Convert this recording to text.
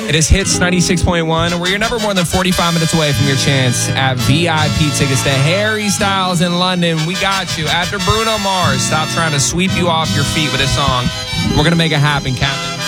It is Hits 96.1, where you're never more than 45 minutes away from your chance at VIP tickets to Harry Styles in London. We got you. After Bruno Mars, stop trying to sweep you off your feet with a song. We're going to make it happen, Captain.